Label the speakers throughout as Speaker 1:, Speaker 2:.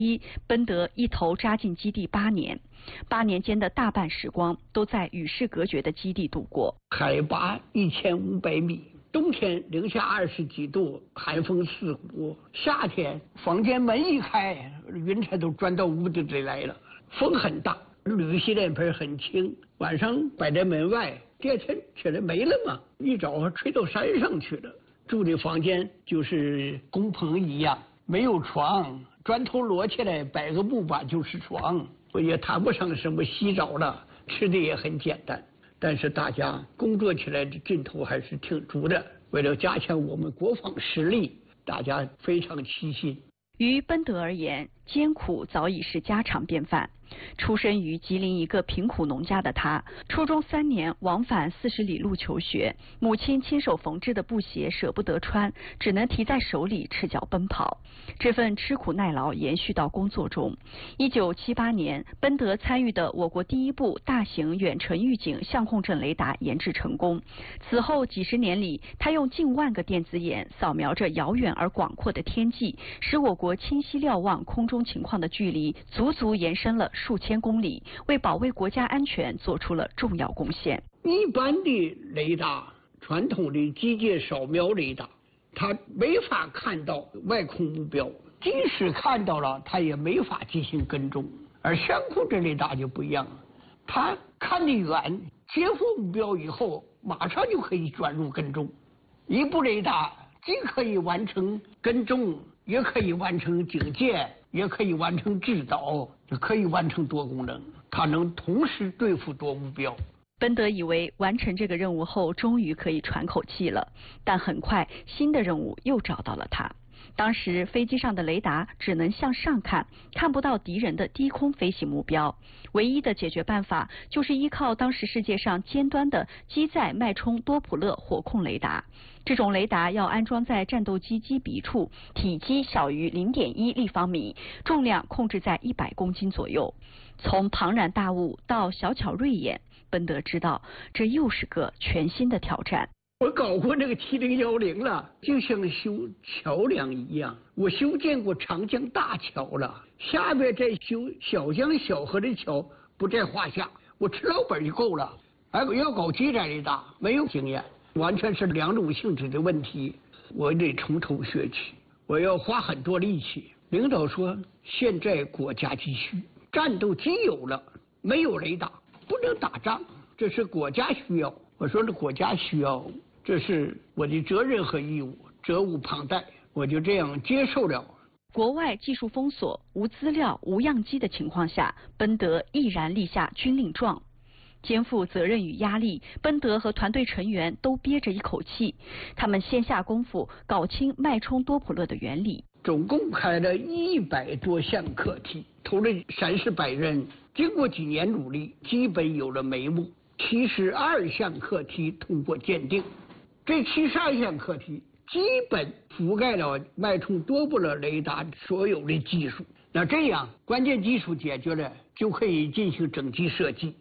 Speaker 1: 奔德一头扎进基地8年，8年间的大半时光都在与世隔绝的基地度过。
Speaker 2: 海拔1500米，冬天零下20几度，寒风刺骨；夏天房间门一开，云彩都钻到屋子里来了，风很大，铝洗脸盆很轻，晚上摆在门外，第二天起来没了嘛，一早吹到山上去了。住的房间就是工棚一样，没有床，砖头摞起来摆个木板就是床，也谈不上什么洗澡了，吃的也很简单。但是大家工作起来的劲头还是挺足的，为了加强我们国防实力，大家非常齐心。
Speaker 1: 于奔德而言，艰苦早已是家常便饭。出身于吉林一个贫苦农家的他，初中3年往返40里路求学，母亲亲手缝制的布鞋舍不得穿，只能提在手里赤脚奔跑。这份吃苦耐劳延续到工作中。1978年，奔德参与的我国第一部大型远程预警相控阵雷达研制成功。此后几十年里，他用近万个电子眼扫描着遥远而广阔的天际，使我国清晰瞭望空中情况的距离足足延伸了数千公里，为保卫国家安全做出了重要贡献。
Speaker 2: 一般的雷达，传统的机械扫描雷达，它没法看到外空目标，即使看到了，它也没法进行跟踪。而相控阵雷达就不一样了，它看得远，接获目标以后，马上就可以转入跟踪。一部雷达既可以完成跟踪，也可以完成警戒，也可以完成制导，也可以完成多功能，它能同时对付多目标。
Speaker 1: 奔德以为完成这个任务后，终于可以喘口气了，但很快新的任务又找到了他。当时飞机上的雷达只能向上看，看不到敌人的低空飞行目标。唯一的解决办法就是依靠当时世界上尖端的机载脉冲多普勒火控雷达。这种雷达要安装在战斗机机鼻处，体积小于0.1立方米，重量控制在100公斤左右。从庞然大物到小巧锐眼，奔德知道这又是个全新的挑战。
Speaker 2: 我搞过那个7010了，就像修桥梁一样，我修建过长江大桥了，下面再修小江小河的桥不在话下，我吃老本就够了。要搞机载雷达，没有经验，完全是两种性质的问题，我得从头学起，我要花很多力气。领导说现在国家急需，战斗机有了，没有雷达不能打仗，这是国家需要。我说这国家需要，这是我的责任和义务，责无旁贷，我就这样接受了。
Speaker 1: 国外技术封锁、无资料、无样机的情况下，奔德毅然立下军令状。肩负责任与压力，奔德和团队成员都憋着一口气。他们先下功夫搞清脉冲多普勒的原理。
Speaker 2: 总共开了100多项课题，投了30百人，经过几年努力，基本有了眉目。72项课题通过鉴定，这72项课题基本覆盖了脉冲多普勒雷达所有的技术。那这样关键技术解决了，就可以进行整机设计。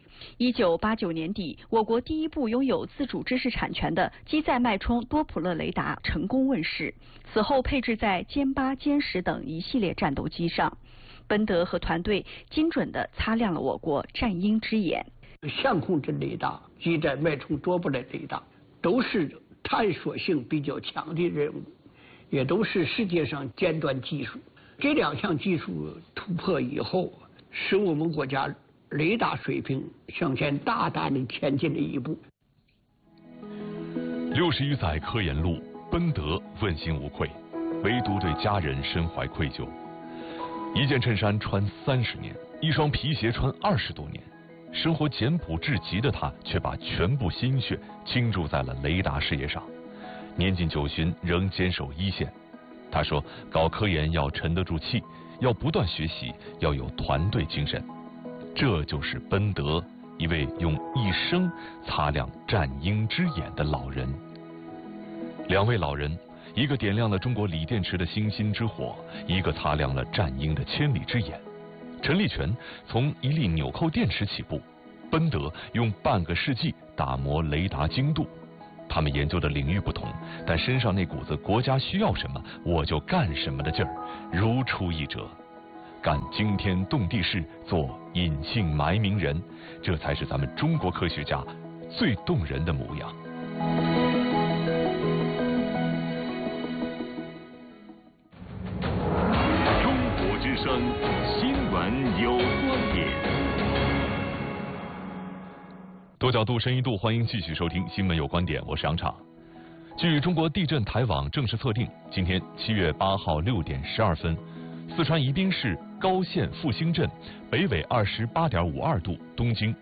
Speaker 1: 1989年底，我国第一部拥有自主知识产权的机载脉冲多普勒雷达成功问世，此后配置在歼8、歼10等一系列战斗机上。奔德和团队精准地擦亮了我国战鹰之眼。
Speaker 2: 相控阵雷达、机载脉冲多普勒雷达都是探索性比较强的任务，也都是世界上尖端技术。这2项技术突破以后，使我们国家雷达水平向前大大的前进了一步。
Speaker 3: 61载科研路，奔德问心无愧，唯独对家人深怀愧疚。一件衬衫穿30年，一双皮鞋穿20多年，生活简朴至极的他，却把全部心血倾注在了雷达事业上。年近90，仍坚守一线。他说，搞科研要沉得住气，要不断学习，要有团队精神。这就是奔德，一位用一生擦亮战鹰之眼的老人。2位老人，一个点亮了中国锂电池的星星之火，一个擦亮了战鹰的千里之眼。陈立全从一粒纽扣电池起步，奔德用半个世纪打磨雷达精度。他们研究的领域不同，但身上那股子国家需要什么我就干什么的劲儿如出一辙。 干惊天动地事，做隐姓埋名人，这才是咱们中国科学家最动人的模样。
Speaker 4: 中国之声新闻有观点。
Speaker 3: 多角度、深一度，欢迎继续收听《新闻有观点》，我是杨畅。据中国地震台网正式测定，今天7月8号6点12分，四川宜宾市高县复兴镇北纬28.52度，东经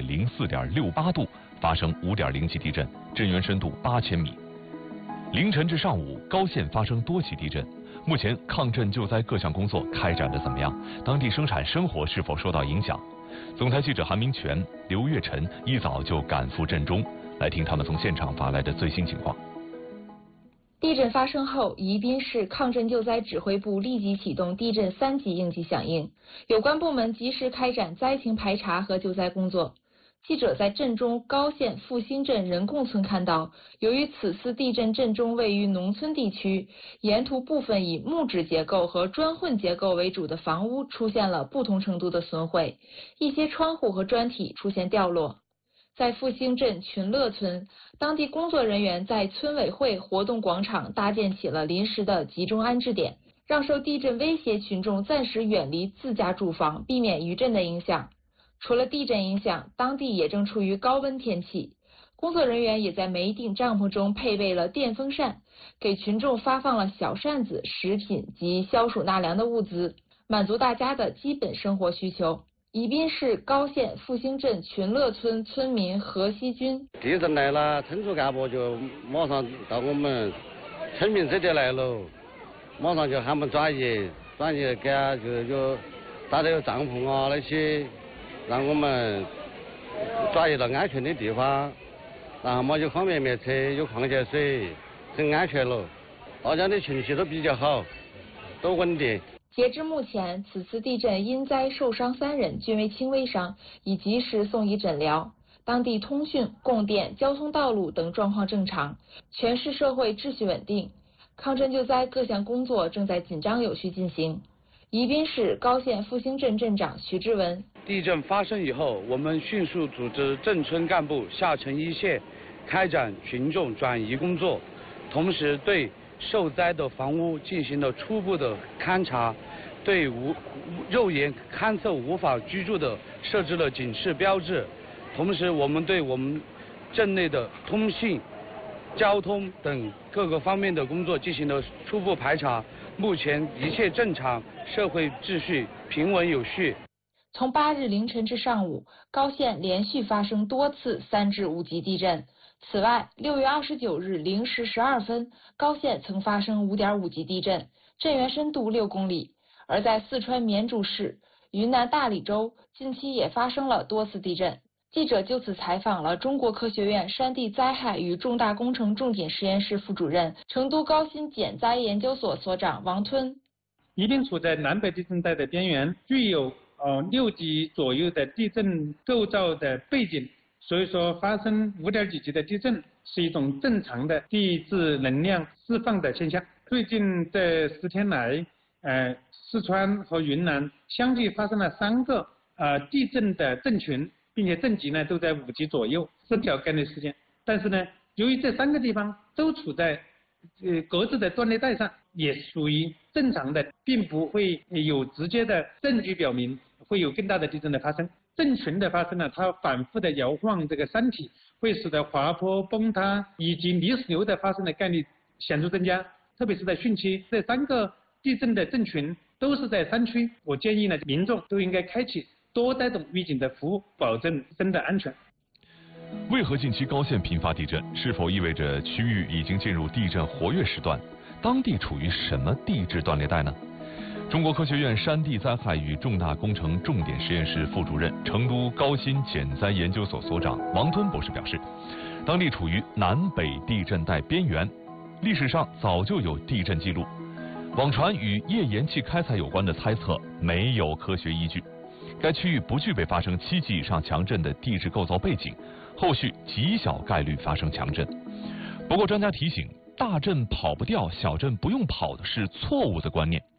Speaker 3: 104.68度发生5.0级地震，震源深度8000米。凌晨至上午，高县发生多起地震。目前抗震救灾各项工作开展得怎么样？当地生产生活是否受到影响？总台记者韩明全、刘月晨一早就赶赴震中，来听他们从现场发来的最新情况。
Speaker 5: 地震发生后，宜宾市抗震救灾指挥部立即启动地震3级应急响应，有关部门及时开展灾情排查和救灾工作。记者在震中高县复兴镇仁贡村看到，由于此次地震震中位于农村地区，沿途部分以木质结构和砖混结构为主的房屋出现了不同程度的损毁，一些窗户和砖体出现掉落。在复兴镇群乐村，当地工作人员在村委会活动广场搭建起了临时的集中安置点，让受地震威胁群众暂时远离自家住房，避免余震的影响。除了地震影响，当地也正处于高温天气，工作人员也在每顶帐篷中配备了电风扇，给群众发放了小扇子、食品及消暑纳凉的物资，满足大家的基本生活需求。宜宾市高县复兴镇群乐村村民何锡军：
Speaker 6: 地震来了，村组干部就马上到我们村民这里来了，马上就喊我们转移给他就搭这个帐篷啊那些，让我们转移到安全的地方，然后嘛有方便面吃，有矿泉水，很安全了。大家的情绪都比较好，都稳定。
Speaker 5: 截至目前，此次地震因灾受伤3人，均为轻微伤，已及时送医诊疗。当地通讯、供电、交通道路等状况正常，全市社会秩序稳定。抗震救灾各项工作正在紧张有序进行。宜宾市高县复兴镇镇长徐志文：
Speaker 7: 地震发生以后，我们迅速组织镇村干部下沉一线，开展群众转移工作，同时对受灾的房屋进行了初步的勘查，对肉眼勘测无法居住的设置了警示标志，同时我们对我们镇内的通信、交通等各个方面的工作进行了初步排查，目前一切正常，社会秩序平稳有序。
Speaker 5: 从8日凌晨至上午，高县连续发生多次3至5级地震。此外，6月29日0时12分，高县曾发生5.5级地震，震源深度6公里。而在四川绵竹市、云南大理州，近期也发生了多次地震。记者就此采访了中国科学院山地灾害与重大工程重点实验室副主任、成都高新减灾研究所所长王吞。
Speaker 8: 宜宾处在南北地震带的边缘，具有6级左右的地震构造的背景。所以说，发生5.几级的地震是一种正常的地质能量释放的现象。最近这10天来，四川和云南相继发生了3个地震的震群，并且震级呢都在5级左右，是比较概率事件。但是呢，由于这3个地方都处在各自的断裂带上，也属于正常的，并不会有直接的证据表明会有更大的地震的发生。震群的发生呢，它反复的摇晃这个山体，会使得滑坡、崩塌以及泥石流的发生的概率显著增加，特别是在汛期。这3个地震的震群都是在山区，我建议呢，民众都应该开启多带动预警的服务，保证自身的安全。
Speaker 3: 为何近期高县频发地震？是否意味着区域已经进入地震活跃时段？当地处于什么地质断裂带呢？中国科学院山地灾害与重大工程重点实验室副主任、成都高新减灾研究所所长王吞博士表示，当地处于南北地震带边缘，历史上早就有地震记录。网传与页岩气开采有关的猜测没有科学依据。该区域不具备发生7级以上强震的地质构造背景，后续极小概率发生强震。不过专家提醒，大震跑不掉，小震不用跑的是错误的观念。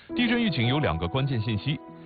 Speaker 3: 地震预警有2个关键信息：